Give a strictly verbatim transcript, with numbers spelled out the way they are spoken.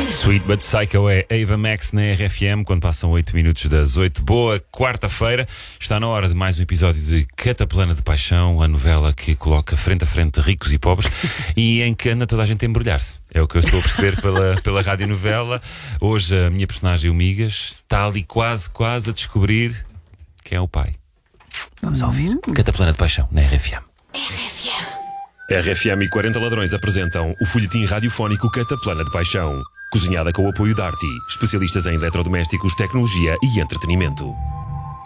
Sweet But Psycho é Ava Max na R F M, quando passam oito minutos das oito. Boa quarta-feira. Está na hora de mais um episódio de Cataplana de Paixão, a novela que coloca frente a frente ricos e pobres e em que anda toda a gente a embrulhar-se. É o que eu estou a perceber pela, pela radionovela. Hoje a minha personagem, o Migas, está ali quase, quase a descobrir quem é o pai. Vamos ouvir. Cataplana de Paixão na R F M. R F M. R F M e quarenta Ladrões apresentam o folhetim radiofónico Cataplana de Paixão. Cozinhada com o apoio da Arti, especialistas em eletrodomésticos, tecnologia e entretenimento.